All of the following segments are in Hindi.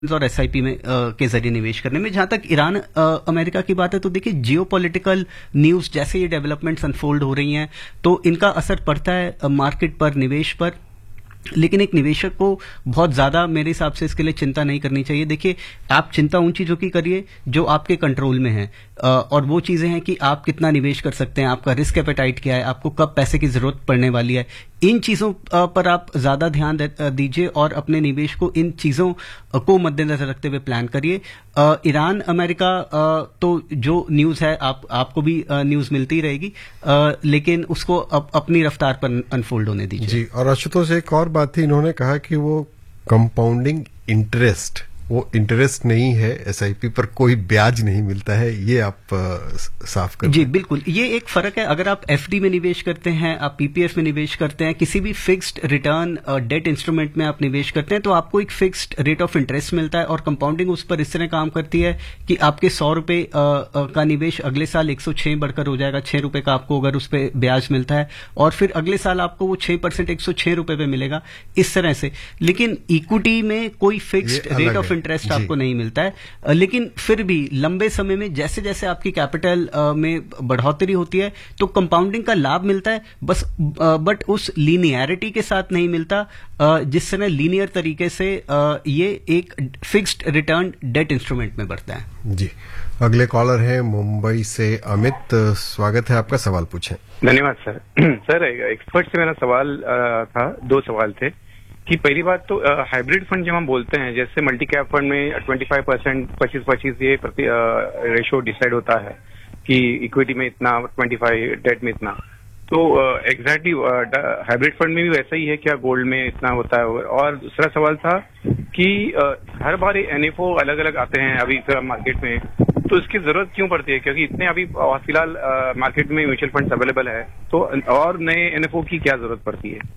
और एसआईपी में के जरिए निवेश करने में। जहां तक ईरान अमेरिका की बात है तो देखिए जियोपॉलिटिकल न्यूज जैसे ये डेवलपमेंट्स अनफोल्ड हो रही हैं तो इनका असर पड़ता है मार्केट पर, निवेश पर। लेकिन एक निवेशक को बहुत ज्यादा मेरे हिसाब से इसके लिए चिंता नहीं करनी चाहिए। देखिए आप चिंता उन चीजों की करिए जो आपके कंट्रोल में है, और वो चीजें हैं कि आप कितना निवेश कर सकते हैं, आपका रिस्क एपेटाइट क्या है, आपको कब पैसे की जरूरत पड़ने वाली है। इन चीजों पर आप ज्यादा ध्यान दीजिए और अपने निवेश को इन चीजों को मद्देनजर रखते हुए प्लान करिए। ईरान अमेरिका तो जो न्यूज है आपको भी न्यूज मिलती रहेगी, लेकिन उसको अपनी रफ्तार पर अनफोल्ड होने दीजिए। जी, और आशुतोष एक और बात थी, इन्होंने कहा कि वो कंपाउंडिंग इंटरेस्ट, वो इंटरेस्ट नहीं है, एसआईपी पर कोई ब्याज नहीं मिलता है, ये आप साफ कर। जी बिल्कुल, ये एक फर्क है। अगर आप एफडी में निवेश करते हैं, आप पीपीएफ में निवेश करते हैं, किसी भी फिक्स्ड रिटर्न डेट इंस्ट्रूमेंट में आप निवेश करते हैं तो आपको एक फिक्स्ड रेट ऑफ इंटरेस्ट मिलता है, और कंपाउंडिंग उस पर इस तरह काम करती है कि आपके 100 रुपए का निवेश अगले साल 106 बढ़कर हो जाएगा, 6 रुपए का आपको अगर उस पर ब्याज मिलता है, और फिर अगले साल आपको वो 6% 106 रुपए पे मिलेगा, इस तरह से। लेकिन इक्विटी में कोई फिक्स्ड रेट ऑफ इंटरेस्ट आपको नहीं मिलता है, लेकिन फिर भी लंबे समय में जैसे जैसे आपकी कैपिटल में बढ़ोतरी होती है तो कंपाउंडिंग का लाभ मिलता है, बस बट उस लीनियरिटी के साथ नहीं मिलता जिस तरह लीनियर तरीके से ये एक फिक्स्ड रिटर्न डेट इंस्ट्रूमेंट में बढ़ता है। जी, अगले कॉलर है मुंबई से अमित, स्वागत है आपका, सवाल पूछें। धन्यवाद सर। सर एक्सपर्ट से मेरा सवाल था, 2 सवाल थे कि पहली बात तो हाइब्रिड फंड जब हम बोलते हैं, जैसे मल्टी कैप फंड में 25% 25-25 ये रेशो डिसाइड होता है कि इक्विटी में इतना, 25 डेट में इतना, तो एग्जैक्टली हाइब्रिड फंड में भी वैसा ही है क्या? गोल्ड में इतना होता है? और दूसरा सवाल था कि हर बार एनएफओ अलग अलग आते हैं अभी मार्केट में, तो इसकी जरूरत क्यों पड़ती है? क्योंकि इतने अभी फिलहाल मार्केट में म्यूचुअल फंड्स अवेलेबल है, तो और नए एनएफओ की क्या जरूरत पड़ती है?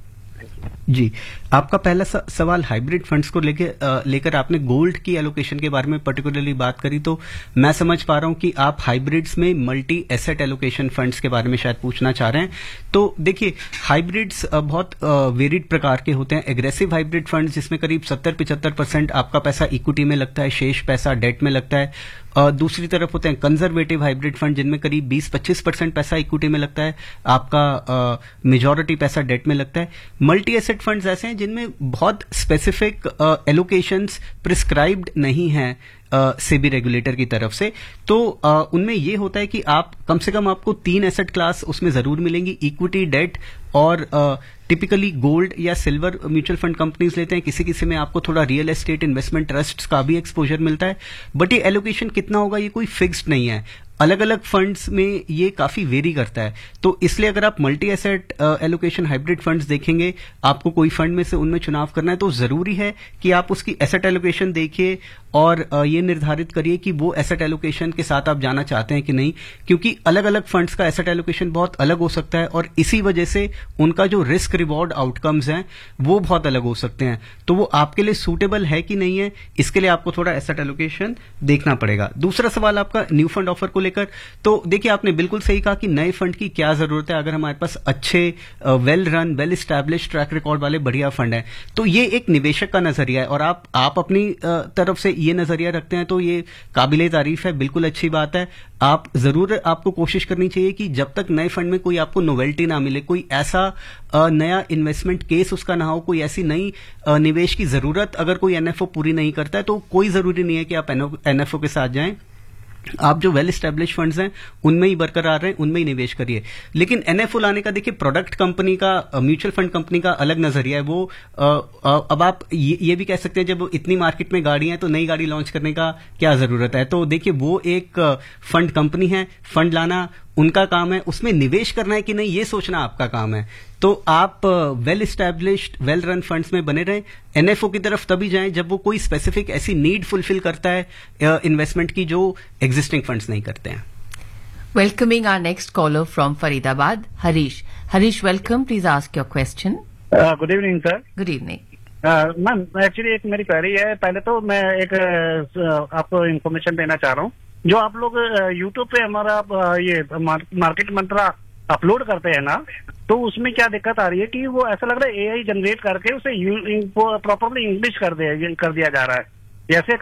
जी, आपका पहला सवाल हाइब्रिड फंड्स को लेकर आपने गोल्ड की एलोकेशन के बारे में पर्टिकुलरली बात करी, तो मैं समझ पा रहा हूं कि आप हाइब्रिड्स में मल्टी एसेट एलोकेशन फंड्स के बारे में शायद पूछना चाह रहे हैं। तो देखिए हाइब्रिड्स बहुत वेरिड प्रकार के होते हैं। एग्रेसिव हाइब्रिड फंड्स जिसमें करीब 70-75% आपका पैसा इक्विटी में लगता है, शेष पैसा डेट में लगता है। दूसरी तरफ होते हैं कंजर्वेटिव हाइब्रिड फंड जिनमें करीब 20-25% पैसा इक्विटी में लगता है, आपका मेजॉरिटी पैसा डेट में लगता है। मल्टी एसेट फंड्स ऐसे हैं जिनमें बहुत स्पेसिफिक एलोकेशंस प्रिस्क्राइब्ड नहीं है सेबी रेगुलेटर की तरफ से, तो उनमें ये होता है कि आप कम से कम आपको 3 एसेट क्लास उसमें जरूर मिलेंगी, इक्विटी, डेट और टिपिकली गोल्ड या सिल्वर म्यूचुअल फंड कंपनीज लेते हैं। किसी किसी में आपको थोड़ा रियल एस्टेट इन्वेस्टमेंट ट्रस्ट का भी एक्सपोजर मिलता है, बट ये एलोकेशन कितना होगा ये कोई फिक्स्ड नहीं है। अलग अलग फंड्स में ये काफी वेरी करता है, तो इसलिए अगर आप multi asset allocation hybrid funds देखेंगे, आपको कोई फंड में से उनमें चुनाव करना है, तो जरूरी है कि आप उसकी एसेट एलोकेशन देखिए और ये निर्धारित करिए कि वो एसेट एलोकेशन के साथ आप जाना चाहते हैं कि नहीं, क्योंकि अलग अलग फंड्स का एसेट एलोकेशन बहुत अलग हो सकता है और इसी वजह से उनका जो रिस्क रिवॉर्ड आउटकम्स हैं वो बहुत अलग हो सकते हैं। तो वो आपके लिए सूटेबल है कि नहीं है, इसके लिए आपको थोड़ा एसेट एलोकेशन देखना पड़ेगा। दूसरा सवाल आपका न्यू फंड ऑफर को लेकर, तो देखिए आपने बिल्कुल सही कहा कि नए फंड की क्या जरूरत है अगर हमारे पास अच्छे well run, well established track record वाले बढ़िया फंड है। तो ये एक निवेशक का नजरिया है और आप अपनी तरफ से ये नजरिया रखते हैं तो ये काबिले तारीफ है, बिल्कुल अच्छी बात है। आप जरूर आपको कोशिश करनी चाहिए कि जब तक नए फंड में कोई आपको नोवेल्टी ना मिले, कोई ऐसा नया इन्वेस्टमेंट केस उसका ना हो, कोई ऐसी नई निवेश की जरूरत अगर कोई एनएफओ पूरी नहीं करता है, तो कोई जरूरी नहीं है कि आप एनएफओ के साथ जाएं। आप जो वेल एस्टैब्लिश फंड्स हैं उनमें ही बरकरार रहें, उनमें ही निवेश करिए। लेकिन एनएफओ लाने का देखिए प्रोडक्ट कंपनी का, म्यूचुअल फंड कंपनी का अलग नजरिया है। वो अब आप ये भी कह सकते हैं जब इतनी मार्केट में गाड़ी है तो नई गाड़ी लॉन्च करने का क्या जरूरत है। तो देखिए वो एक फंड कंपनी है, फंड लाना उनका काम है, उसमें निवेश करना है कि नहीं ये सोचना आपका काम है। तो आप well established, well run funds में बने रहें। एनएफओ की तरफ तभी जाएं जब वो कोई स्पेसिफिक ऐसी नीड फुलफिल करता है इन्वेस्टमेंट की जो एग्जिस्टिंग फंड्स नहीं करते हैं। Welcoming our next collar from Faridabad, Harish. Harish, welcome, please ask your question. Good evening sir. Good evening ma'am, actually एक मेरी क्वेरी है। पहले तो मैं एक आपको इन्फॉर्मेशन देना चाह रहा हूँ, जो आप लोग यूट्यूब पे हमारा ये मार्केट मंत्रा अपलोड करते हैं ना, तो उसमें क्या दिक्कत आ रही है कि वो ऐसा लग रहा है एआई जनरेट करके उसे प्रॉपरली इंग्लिश कर दिया जा रहा है। ऐसे